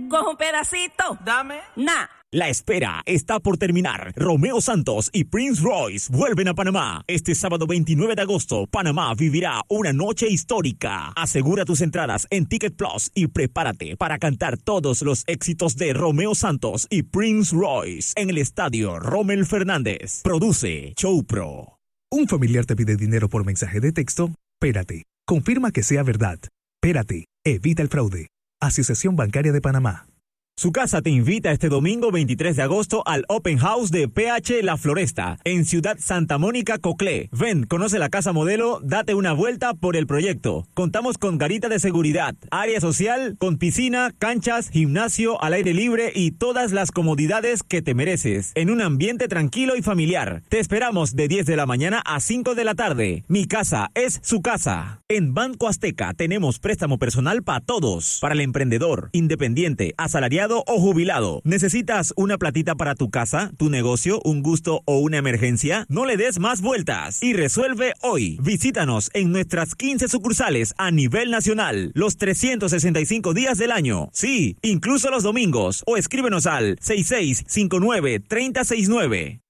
Coge un pedacito. Dame. Nah. La espera está por terminar. Romeo Santos y Prince Royce vuelven a Panamá. Este sábado 29 de agosto, Panamá vivirá una noche histórica. Asegura tus entradas en Ticket Plus y prepárate para cantar todos los éxitos de Romeo Santos y Prince Royce en el estadio Rommel Fernández. Produce Showpro. Un familiar te pide dinero por mensaje de texto. Pérate. Confirma que sea verdad. Pérate. Evita el fraude. Asociación Bancaria de Panamá. Su casa te invita este domingo 23 de agosto al Open House de PH La Floresta, en Ciudad Santa Mónica, Coclé. Ven, conoce la casa modelo, date una vuelta por el proyecto. Contamos con garita de seguridad, área social, con piscina, canchas, gimnasio al aire libre y todas las comodidades que te mereces, en un ambiente tranquilo y familiar. Te esperamos de 10 de la mañana a 5 de la tarde. Mi casa es su casa. En Banco Azteca tenemos préstamo personal para todos, para el emprendedor, independiente, asalariado o jubilado. ¿Necesitas una platita para tu casa, tu negocio, un gusto o una emergencia? No le des más vueltas y resuelve hoy. Visítanos en nuestras 15 sucursales a nivel nacional, los 365 días del año. Sí, incluso los domingos. O escríbenos al 6659-3069.